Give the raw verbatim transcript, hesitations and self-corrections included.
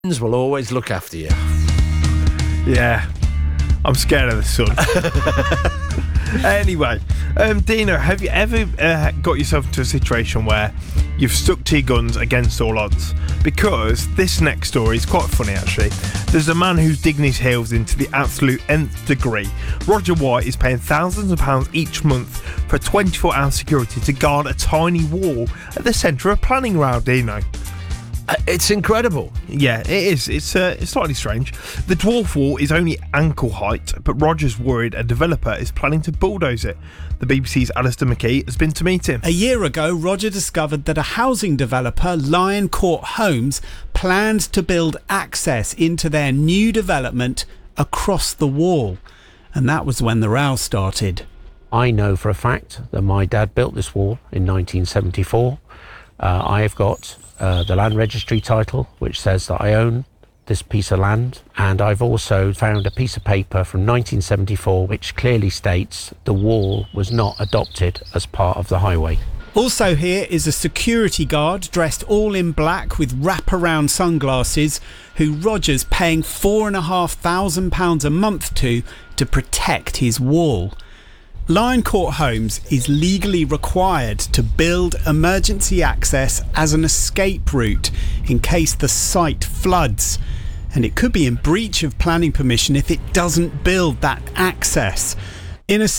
will always look after you. Yeah, I'm scared of the sun. Anyway, um, Dino, have you ever uh, got yourself into a situation where you've stuck to your guns against all odds? Because this next story is quite funny, actually. There's a man who's digging his heels into the absolute nth degree. Roger White is paying thousands of pounds each month for twenty-four hour security to guard a tiny wall at the centre of Planning Road, Dino. Uh, it's incredible. Yeah, it is. It's uh, it's slightly strange. The dwarf wall is only ankle height, but Roger's worried a developer is planning to bulldoze it. The B B C's Alistair McKee has been to meet him. A year ago, Roger discovered that a housing developer, Lion Court Homes, planned to build access into their new development across the wall. And that was when the row started. I know for a fact that my dad built this wall in nineteen seventy-four. Uh, I have got uh, the land registry title, which says that I own this piece of land, and I've also found a piece of paper from nineteen seventy-four which clearly states the wall was not adopted as part of the highway. Also here is a security guard dressed all in black with wraparound sunglasses, who Roger's paying four and a half thousand pounds a month to to protect his wall. Lion Court Homes is legally required to build emergency access as an escape route in case the site floods, and it could be in breach of planning permission if it doesn't build that access. In a